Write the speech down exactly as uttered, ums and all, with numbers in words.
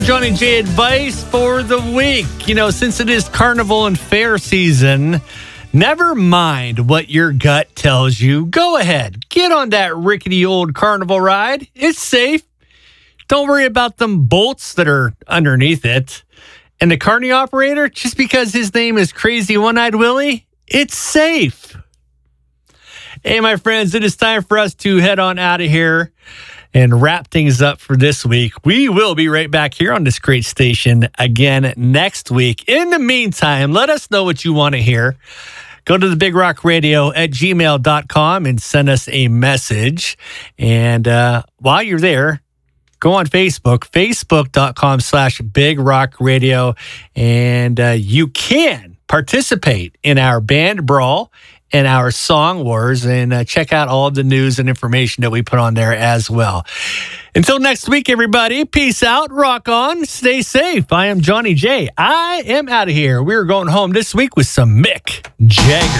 Johnny J advice for the week. You know, since it is carnival and fair season, never mind what your gut tells you. Go ahead. Get on that rickety old carnival ride. It's safe. Don't worry about them bolts that are underneath it. And the carny operator, just because his name is Crazy One-Eyed Willie, it's safe. Hey, my friends, it is time for us to head on out of here and wrap things up for this week. We will be right back here on this great station again next week. In the meantime, let us know what you want to hear. Go to the Big Rock Radio at gmail dot com and send us a message. And uh, while you're there, go on Facebook, facebook dot com slash Big Rock Radio. And uh, you can participate in our band brawl and our song wars, and uh, check out all the news and information that we put on there as well. Until next week, everybody, peace out, rock on, stay safe. I am Johnny J. I am out of here. We're going home this week with some Mick Jagger.